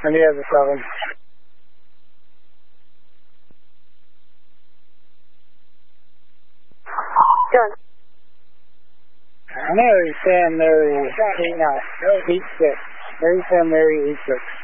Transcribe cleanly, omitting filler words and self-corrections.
Any other 7? John. Mary Sam Mary 89. 86. Mary Sam Mary 86.